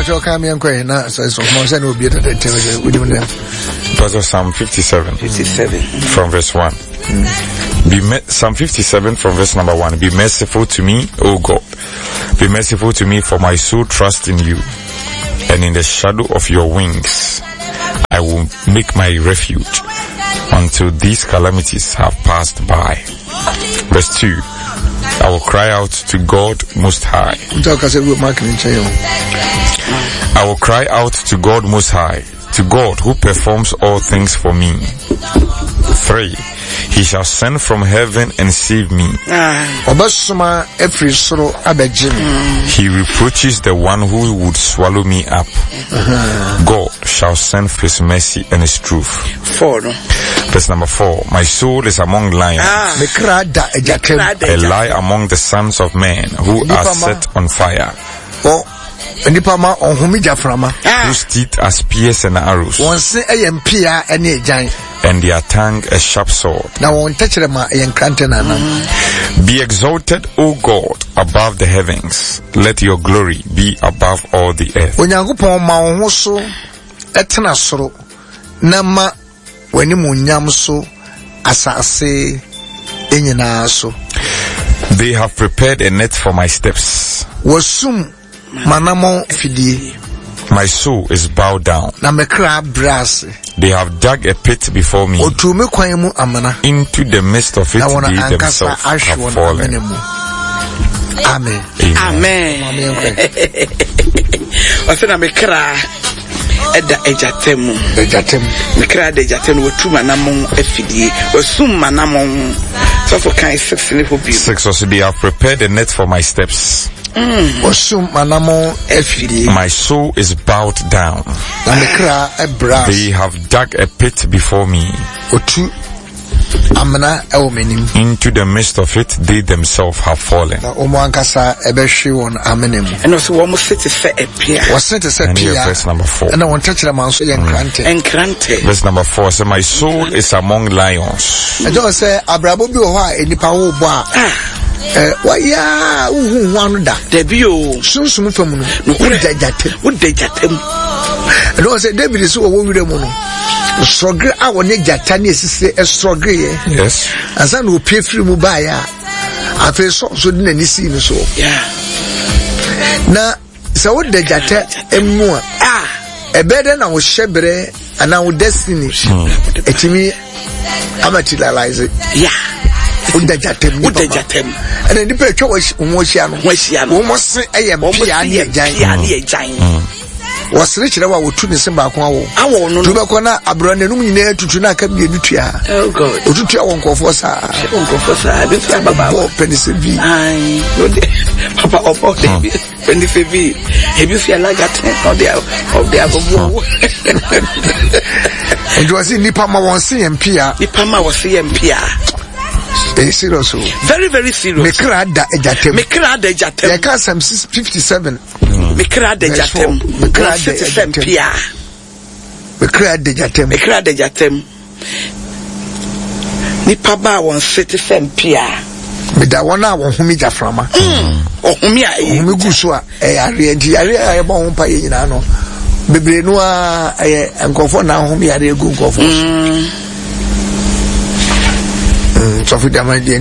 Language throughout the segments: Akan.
Pastor come and quay na so more than will be at the Because of Psalm 57 from verse 1. Psalm 57 from verse number 1. Be merciful to me, O God. Be merciful to me, for my soul trusts in you. And in the shadow of your wings, I will make my refuge until these calamities have passed by. Verse 2. I will cry out to God Most High. I will cry out to God Most High, to God who performs all things for me. 3. He shall send from heaven and save me. He reproaches the one who would swallow me up. God shall send his mercy and his truth. 4. Verse number 4. My soul is among lions. A lie among the sons of men who are set on fire. Whose teeth are spears and arrows, and their tongue a sharp sword. Be exalted, O God, above the heavens. Let your glory be above all the earth. They have prepared a net for my steps. My soul is bowed down. They have dug a pit before me. Into the midst of it, they themselves have fallen. Amen. Amen. Eda ejatemu mikra de ejatemu wetu manamon afidie wasum manamon so for kind 6 in the 6 also they have prepared a net for my steps. Wasum manamon afidie. My soul is bowed down. They have dug a pit before me. Into the midst of it, they themselves have fallen. And also, almost set and here, verse number 4. And I want to touch them also. Verse number 4 says, my soul is among lions. I don't say, Abrabo be why in the power bar. Why, yeah, one that debut soon from would they get him? I don't say, David is so over the moon. Struggle our Nejatani is a struggle. Yes. As I will pay free Mubaya. I feel so didn't any see so. Yeah. Now, so what the Jata and more. A better now was Shebre and now destiny. It's me, amateurize it. Yeah. Would the Jatem, and then the picture was almost say I am was rich na wa wotu ne semba ko awo no tubako na abrane no nyina tutu na aka bie dutua oh god otutua won kofo sa bi fa baba bo penisivi ai no de papa opo de penisivi e bi fi alaga ten of the abobo and was in nipa ma won se empia nipa ma wo se empia serious. Very, very serious. Mekra da ejatem. They can Psalm 57. Mekra da ejatem. Mekra da ejatem. Nipa ba won city fem pia. Me da wona won humi jaframa. Ohumi a humi guso a are enti are bo ho pa yina no. Bebre no a enkofo na humi are egu nkofo. So for them again,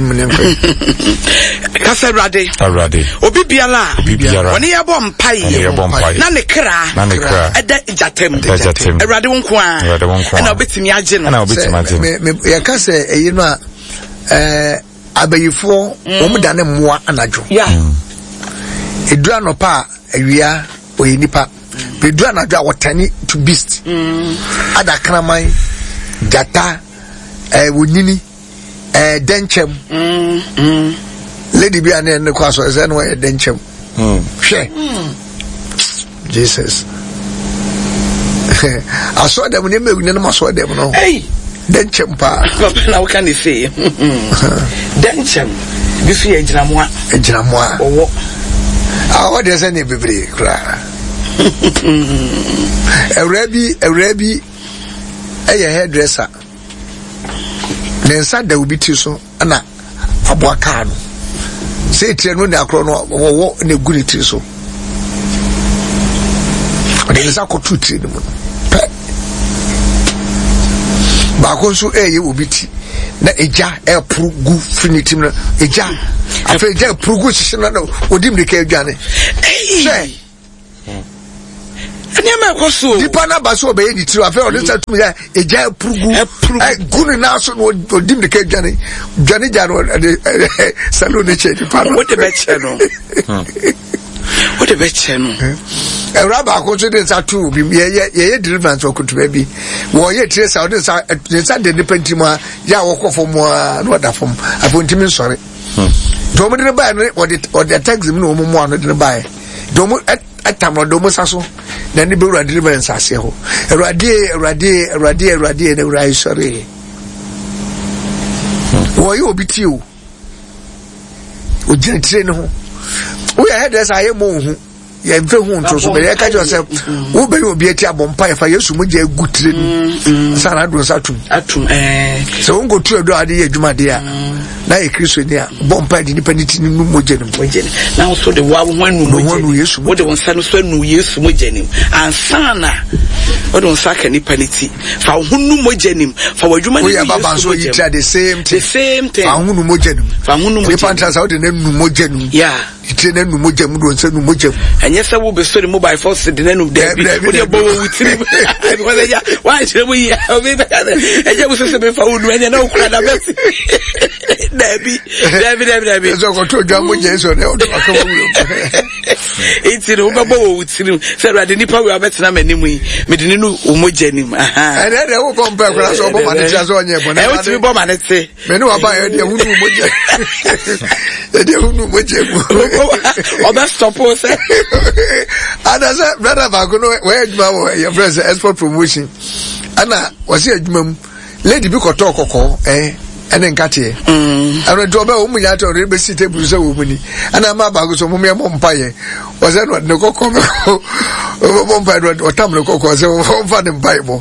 Kasa Rade. Obi biala. Oni yabom pai. Na ne kra. Eda jatem. Rade wonkwa. Na obetimi age no. Me yakasa eyi no a abayifo omo dane moa anajo. Yeah. Edura no pa awia oyinipa. Edura anajo a wotani to beast. Ada kraman jata wonini denchem lady be an kwaso eze no denchem hwe Jesus I saw them when me no saw them no hey denchem pa now can you say denchem this year ejinamoa owo what dey say na bebre kra Arabi hairdresser Nensa da ubi ti so na aboa ka no se tire no ne akro no wo ne guri ti so ɔde nsa kɔto tiri no mu pɛ baako nso ɛyɛ obi ti na eja ɛpuru gu finitim na eja afɛ eja ɛpuru gu hyehyɛ na odi mmirika adwane hwɛ Anyama koso. Dipa na baso obeye di tiri afẹ odi sa tum ya eja purugu. Gunu na so no odi mde ka dwane. Dwane jano salon e che dipa no. What the beche no. What the beche no. Ewra ba ko so de sa tu bi ye deliverance okutu bi. Wo ye tire sa odi sa de depend mo ya wo kofo mo no da fom. Afonti mi sore. Do mo de ba no odi taxi mi no mo mo no de ba. Do mo atamro do mo saso na ni be urade deliverance ase ho urade na urai sore wo yi obiti o ojentire ne ho wo ya headers aye mo hu ya mfe hu nto so be ya ka jo se wo be obi ati abompa ya fa Yesu mo je agutire ni sana do satum so ngo tu do ade ye adwuma de a na e Kristo ni a bompa de nipa ni tini nu mo je ni na so de wa hwanu mo Yesu wo de won sa no so nu Yesu mo je ni ansana wo de won sa ka nipa ni ti fa hunu mo je ni fa wadwuma ni Yesu baba so yi the same thing fa hunu mo je ni fa hunu mo je nipa nta sa wo de na nu mo je ni yeah ite na nu mo je mu do nsa nu mo je enye se wo be story mobile phone de na nu de wo de bo wo tiri because ya wa chere mo ya obi be enye wo se be fa hunu enye na okura da best Debbie. So go to Jambo Jason. It's in Ubabo with him. Said I didn't probably have better many me didn't know Umogenim. And then they will compare with on your bonnet. I want to be bomb and say, Menu about the Umoge. Or that's suppose. And as a brother Bagono, where your friends export promotion. Anna was here, Lady Buko talk, ene nkate aro do ba o mu ya to re be sit table so wo muni ana ma ba go so mu me mo mpaye o se no ne kokko mo mpaye do tam ne kokko se o fa ne mpaye mo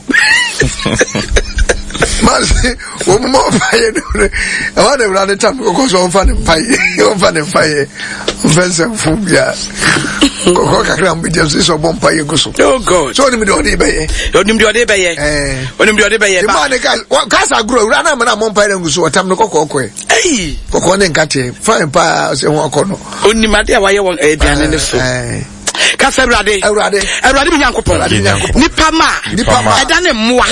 mas wo mo mpaye do e wa de bra ne tam kokko so o fa ne mpaye o fense fu bia kokko kakra mbi dem so bo mpaye go so oh god so ni mi do de be ye onim de ode be ye ba ne ka sa gro ura na mo mpaye go so tam ne kokko okwe kokko ne nkate fine pa se ho okọ no onimade a waye won aduane ne so kasa Awurade bi Nyankopon nipa ma edane mmoa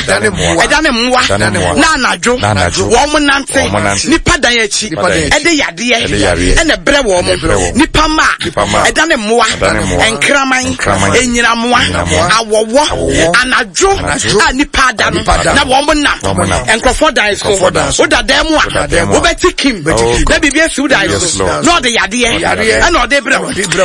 na anadwo wo mo nante nipa dan achi ede yade ene bre wo mo nipa ma edane mmoa enkraman enyina mmoa awowo anadwo a nipa da na wo mo na enkrofo dan so wo da dem a wo betikim na bibia si wo dan so no de yade ene ode bre